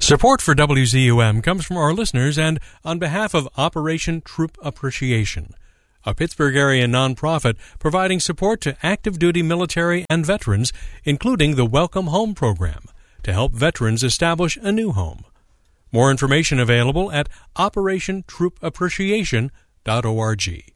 Support for WZUM comes from our listeners and on behalf of Operation Troop Appreciation, a Pittsburgh area nonprofit providing support to active duty military and veterans, including the Welcome Home program, to help veterans establish a new home. More information available at operationtroopappreciation.org.